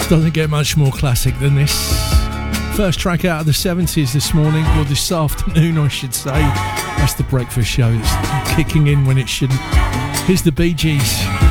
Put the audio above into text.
Doesn't get much more classic than this. First track out of the 70s this morning, or this afternoon I should say. That's the breakfast show. It's kicking in when it shouldn't. Here's the Bee Gees.